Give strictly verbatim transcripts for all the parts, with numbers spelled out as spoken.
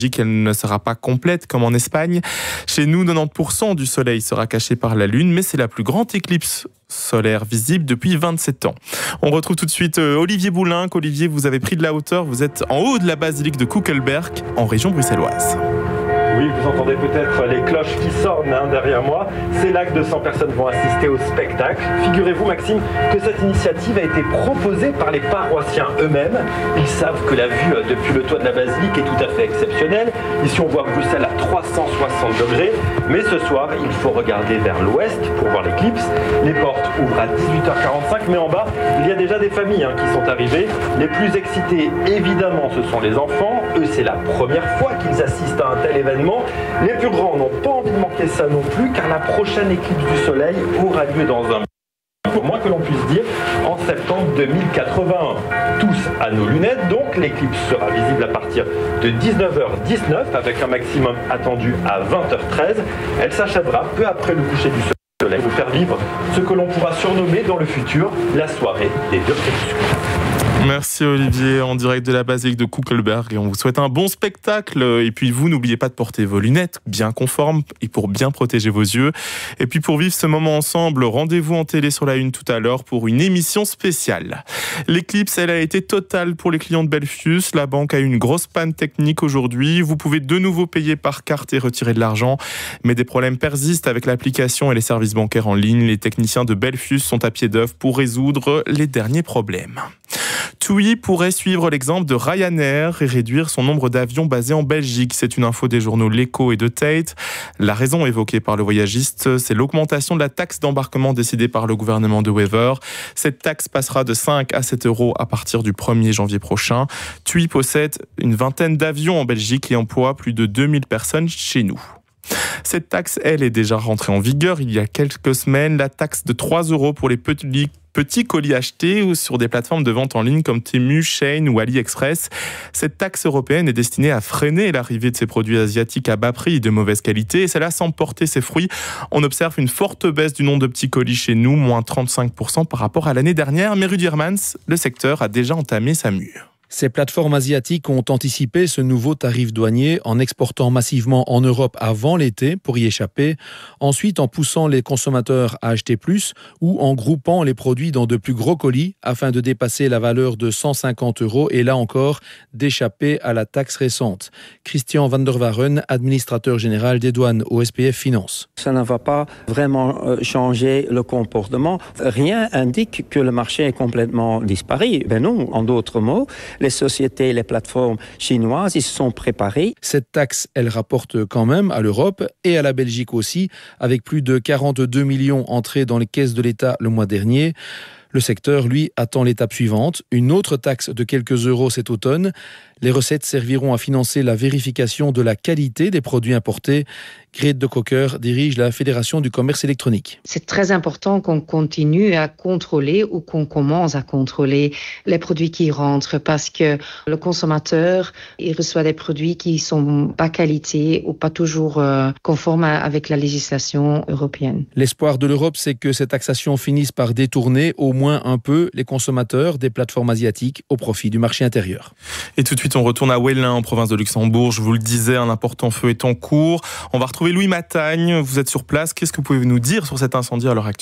qu'elle ne sera pas complète comme en Espagne. Chez nous, quatre-vingt-dix pour cent du soleil sera caché par la lune, mais c'est la plus grande éclipse solaire visible depuis vingt-sept ans. On retrouve tout de suite Olivier Boulin. Olivier, vous avez pris de la hauteur, vous êtes en haut de la basilique de Kuckelberg, en région bruxelloise. Oui, vous entendez peut-être les cloches qui sonnent hein, derrière moi. C'est là que deux cents personnes vont assister au spectacle. Figurez-vous, Maxime, que cette initiative a été proposée par les paroissiens eux-mêmes. Ils savent que la vue depuis le toit de la basilique est tout à fait exceptionnelle. Ici, on voit Bruxelles à trois cent soixante degrés. Mais ce soir, il faut regarder vers l'ouest pour voir l'éclipse. Les portes ouvrent à dix-huit heures quarante-cinq, mais en bas, il y a déjà des familles hein, qui sont arrivées. Les plus excités, évidemment, ce sont les enfants. Eux, c'est la première fois qu'ils assistent à un tel événement. Les plus grands n'ont pas envie de manquer ça non plus, car la prochaine éclipse du soleil aura lieu dans un pour moins que l'on puisse dire, en septembre deux mille quatre-vingt-un. Tous à nos lunettes, donc l'éclipse sera visible à partir de dix-neuf heures dix-neuf, avec un maximum attendu à vingt heures treize. Elle s'achèvera peu après le coucher du soleil, pour faire vivre ce que l'on pourra surnommer dans le futur la soirée des deux crépuscules. Merci Olivier, en direct de la basilique de Kuckelberg, et on vous souhaite un bon spectacle. Et puis vous, n'oubliez pas de porter vos lunettes bien conformes et pour bien protéger vos yeux. Et puis pour vivre ce moment ensemble, rendez-vous en télé sur la une tout à l'heure pour une émission spéciale. L'éclipse, elle a été totale pour les clients de Belfius. La banque a eu une grosse panne technique aujourd'hui. Vous pouvez de nouveau payer par carte et retirer de l'argent, mais des problèmes persistent avec l'application et les services bancaires en ligne. Les techniciens de Belfius sont à pied d'œuvre pour résoudre les derniers problèmes. TUI pourrait suivre l'exemple de Ryanair et réduire son nombre d'avions basés en Belgique. C'est une info des journaux L'Echo et de Tate. La raison évoquée par le voyagiste, c'est l'augmentation de la taxe d'embarquement décidée par le gouvernement de Wever. Cette taxe passera de cinq à sept euros à partir du premier janvier prochain. TUI possède une vingtaine d'avions en Belgique et emploie plus de deux mille personnes chez nous. Cette taxe, elle, est déjà rentrée en vigueur il y a quelques semaines. La taxe de trois euros pour les petits petits colis achetés ou sur des plateformes de vente en ligne comme Temu, Shein ou AliExpress. Cette taxe européenne est destinée à freiner l'arrivée de ces produits asiatiques à bas prix et de mauvaise qualité. Et cela semble porter ses fruits. On observe une forte baisse du nombre de petits colis chez nous, moins trente-cinq pour cent par rapport à l'année dernière. Mais Rudy Hermans, le secteur a déjà entamé sa mue. Ces plateformes asiatiques ont anticipé ce nouveau tarif douanier en exportant massivement en Europe avant l'été pour y échapper, ensuite en poussant les consommateurs à acheter plus ou en groupant les produits dans de plus gros colis afin de dépasser la valeur de cent cinquante euros et là encore d'échapper à la taxe récente. Christian van der Waren, administrateur général des douanes au S P F Finance. Ça ne va pas vraiment changer le comportement. Rien indique que le marché est complètement disparu. Ben non, en d'autres mots, les sociétés, les plateformes chinoises, ils se sont préparés. Cette taxe, elle rapporte quand même à l'Europe et à la Belgique aussi, avec plus de quarante-deux millions entrés dans les caisses de l'État le mois dernier. Le secteur, lui, attend l'étape suivante, une autre taxe de quelques euros cet automne. Les recettes serviront à financer la vérification de la qualité des produits importés. Grete de Cocker dirige la Fédération du commerce électronique. C'est très important qu'on continue à contrôler ou qu'on commence à contrôler les produits qui rentrent parce que le consommateur, il reçoit des produits qui sont pas qualité ou pas toujours euh, conformes à, avec la législation européenne. L'espoir de l'Europe, c'est que cette taxation finisse par détourner au moins un peu les consommateurs des plateformes asiatiques au profit du marché intérieur. Et tout de suite, on retourne à Wellin, en province de Luxembourg. Je vous le disais, un important feu est en cours. On va retrouver Louis Matagne. Vous êtes sur place. Qu'est-ce que vous pouvez nous dire sur cet incendie à l'heure actuelle ?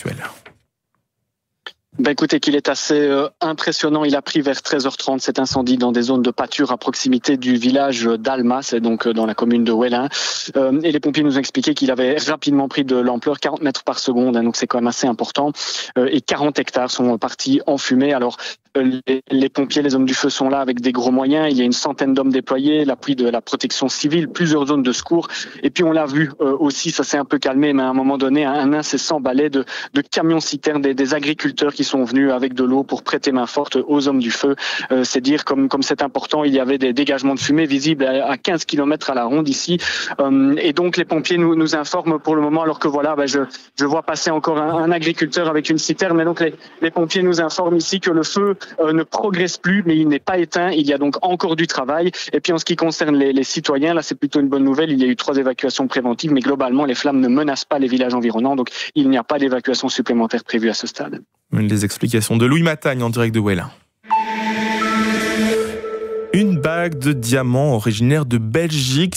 Ben écoutez qu'il est assez euh, impressionnant. Il a pris vers treize heures trente cet incendie dans des zones de pâture à proximité du village d'Alma, c'est donc euh, dans la commune de Wellin. Euh, et les pompiers nous ont expliqué qu'il avait rapidement pris de l'ampleur, quarante mètres par seconde, hein, donc c'est quand même assez important. Euh, et quarante hectares sont partis en fumée. Alors euh, les, les pompiers, les hommes du feu sont là avec des gros moyens. Il y a une centaine d'hommes déployés, l'appui de la protection civile, plusieurs zones de secours. Et puis on l'a vu euh, aussi, ça s'est un peu calmé, mais à un moment donné, un, un incessant balai de, de camions-citernes, des, des agriculteurs qui sont venus avec de l'eau pour prêter main forte aux hommes du feu. Euh, c'est dire comme comme c'est important, il y avait des dégagements de fumée visibles à, à quinze kilomètres à la ronde ici. Euh, et donc les pompiers nous, nous informent pour le moment, alors que voilà, ben je, je vois passer encore un, un agriculteur avec une citerne. Mais donc les, les pompiers nous informent ici que le feu euh, ne progresse plus, mais il n'est pas éteint. Il y a donc encore du travail. Et puis en ce qui concerne les, les citoyens, là c'est plutôt une bonne nouvelle. Il y a eu trois évacuations préventives, mais globalement les flammes ne menacent pas les villages environnants. Donc il n'y a pas d'évacuation supplémentaire prévue à ce stade. Les explications de Louis Matagne en direct de Wellin. Une bague de diamants originaire de Belgique